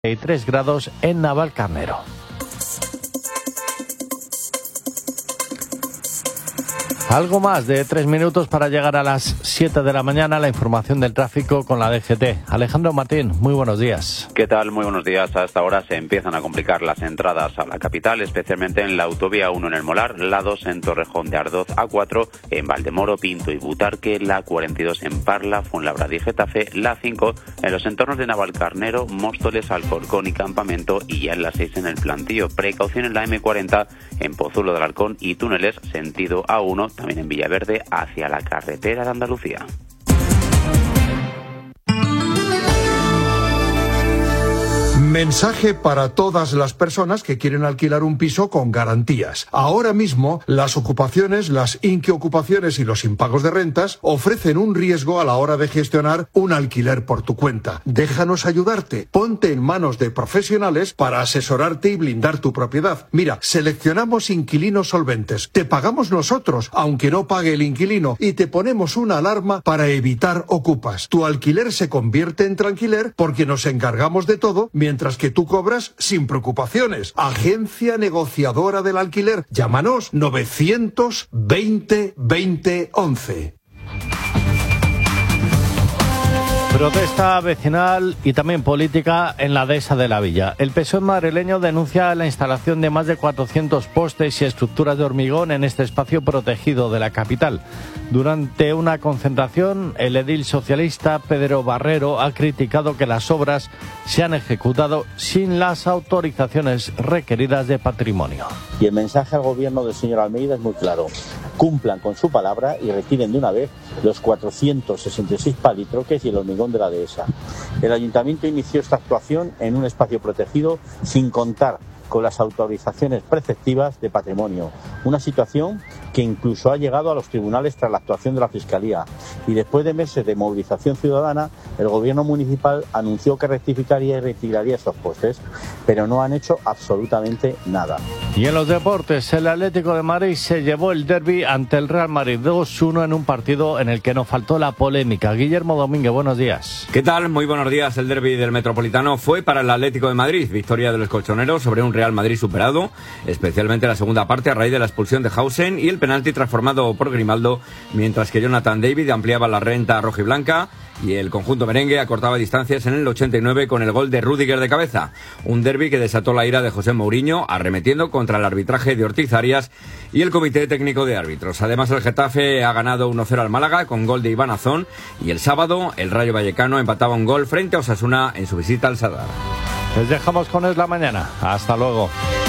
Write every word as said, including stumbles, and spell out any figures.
tres grados en Navalcarnero. Algo más de tres minutos para llegar a las siete de la mañana. La información del tráfico con la D G T. Alejandro Martín, muy buenos días. ¿Qué tal? Muy buenos días. A esta hora se empiezan a complicar las entradas a la capital, especialmente en la autovía uno en el Molar, la dos en Torrejón de Ardoz, A cuatro en Valdemoro, Pinto y Butarque, la cuarenta y dos en Parla, Fuenlabrada y Getafe, la cinco en los entornos de Navalcarnero, Móstoles, Alcorcón y Campamento, y ya en la seis en el Plantío. Precaución en la eme cuarenta en Pozuelo del Halcón y túneles sentido A uno, también en Villaverde, hacia la carretera de Andalucía. Mensaje para todas las personas que quieren alquilar un piso con garantías. Ahora mismo, las ocupaciones, las inquiocupaciones y los impagos de rentas ofrecen un riesgo a la hora de gestionar un alquiler por tu cuenta. Déjanos ayudarte. Ponte en manos de profesionales para asesorarte y blindar tu propiedad. Mira, seleccionamos inquilinos solventes. Te pagamos nosotros, aunque no pague el inquilino, y te ponemos una alarma para evitar ocupas. Tu alquiler se convierte en tranquiler porque nos encargamos de todo, mientras Mientras que tú cobras sin preocupaciones. Agencia negociadora del alquiler. Llámanos novecientos veinte veinte once. Protesta vecinal y también política en la dehesa de la Villa. El P S O E madrileño denuncia la instalación de más de cuatrocientos postes y estructuras de hormigón en este espacio protegido de la capital. Durante una concentración, el edil socialista Pedro Barrero ha criticado que las obras se han ejecutado sin las autorizaciones requeridas de patrimonio. Y el mensaje al gobierno del señor Almeida es muy claro. Cumplan con su palabra y retiren de una vez los cuatrocientos sesenta y seis palitroques y el hormigón de la dehesa. El ayuntamiento inició esta actuación en un espacio protegido sin contar con las autorizaciones preceptivas de patrimonio. Una situación que incluso ha llegado a los tribunales tras la actuación de la Fiscalía. Y después de meses de movilización ciudadana, el gobierno municipal anunció que rectificaría y retiraría estos postes, pero no han hecho absolutamente nada. Y en los deportes, el Atlético de Madrid se llevó el derbi ante el Real Madrid dos uno en un partido en el que no faltó la polémica. Guillermo Domínguez, buenos días. ¿Qué tal? Muy buenos días. El derbi del Metropolitano fue para el Atlético de Madrid. Victoria de los colchoneros sobre un Real Madrid superado, especialmente la segunda parte a raíz de la expulsión de Hausen y el penalti transformado por Grimaldo, mientras que Jonathan David ampliaba la renta rojiblanca y el conjunto merengue acortaba distancias en el ochenta y nueve con el gol de Rüdiger de cabeza. Un derbi que desató la ira de José Mourinho, arremetiendo contra el arbitraje de Ortiz Arias y el comité técnico de árbitros. Además, el Getafe ha ganado uno cero al Málaga con gol de Iván Azón y el sábado el Rayo Vallecano empataba un gol frente a Osasuna en su visita al Sadar. Les dejamos con Es la Mañana. Hasta luego.